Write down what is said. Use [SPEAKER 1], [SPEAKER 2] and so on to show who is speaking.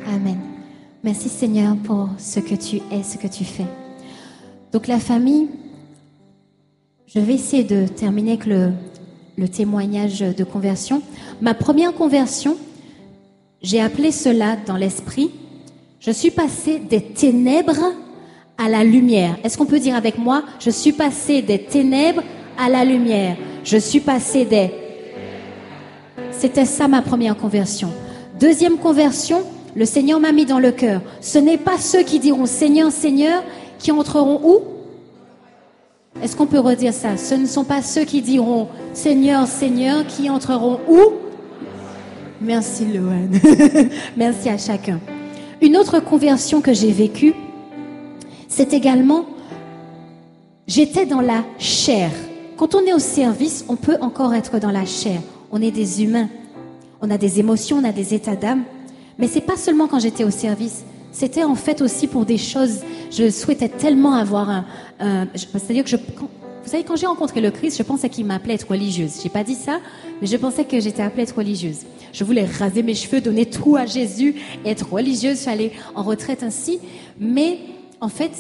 [SPEAKER 1] Amen. Merci Seigneur pour ce que tu es, ce que tu fais. Donc la famille, je vais essayer de terminer avec le témoignage de conversion. Ma première conversion, j'ai appelé cela dans l'esprit, je suis passée des ténèbres à la lumière. Est-ce qu'on peut dire avec moi, je suis passée des ténèbres à la lumière. Je suis passée des... C'était ça ma première conversion. Deuxième conversion, le Seigneur m'a mis dans le cœur. Ce n'est pas ceux qui diront Seigneur, Seigneur, qui entreront où? Est-ce qu'on peut redire ça? Ce ne sont pas ceux qui diront Seigneur, Seigneur, qui entreront où? Merci Loane. Merci à chacun. Une autre conversion que j'ai vécue, c'est également, j'étais dans la chair. Quand on est au service, on peut encore être dans la chair. On est des humains. On a des émotions, on a des états d'âme. Mais c'est pas seulement quand j'étais au service. C'était en fait aussi pour des choses. Je souhaitais tellement avoir c'est-à-dire que vous savez, quand j'ai rencontré le Christ, je pensais qu'il m'appelait être religieuse. J'ai pas dit ça, mais je pensais que j'étais appelée être religieuse. Je voulais raser mes cheveux, donner tout à Jésus, être religieuse, aller en retraite ainsi. Mais en fait,